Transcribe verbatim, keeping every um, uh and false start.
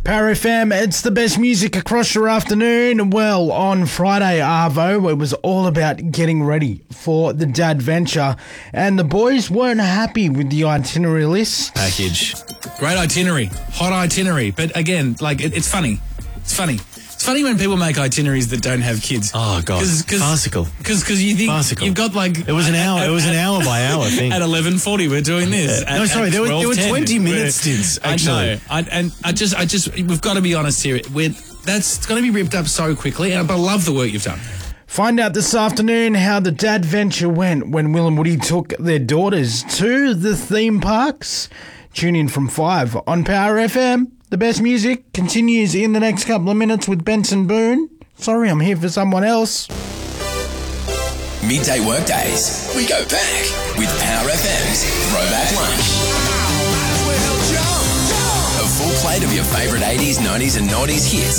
Power F M, it's the best music across your afternoon. Well, on Friday, Arvo, it was all about getting ready for the Dad Venture, and the boys weren't happy with the itinerary list. Package. Great itinerary. Hot itinerary. But again, like, it, it's funny. It's funny. It's funny when people make itineraries that don't have kids. Oh, God. Cause, cause, Farcical. Because you think Farcical. you've got like... It was an hour. It was an hour by hour thing. At eleven forty, we're doing this. Uh, no, at, sorry, at there were, there were twenty minute stints, actually. I know. I, and I just, I just, we've got to be honest here. We're, that's going to be ripped up so quickly, and I love the work you've done. Find out this afternoon how the Dad Venture went when Will and Woody took their daughters to the theme parks. Tune in from five on Power F M. The best music continues in the next couple of minutes with Benson Boone. Sorry, I'm here for someone else. Midday workdays. We go back with Power F M's Throwback Lunch. A full plate of your favourite eighties, nineties and nineties hits